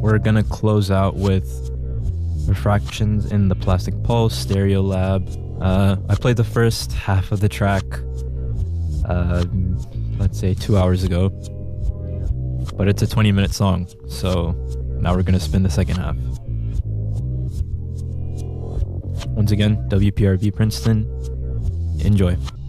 we're gonna close out with Refractions in the Plastic Pulse, Stereo Lab. I played the first half of the track, let's say 2 hours ago, but it's a 20-minute song, so now we're gonna spin the second half. Once again, WPRV Princeton, enjoy.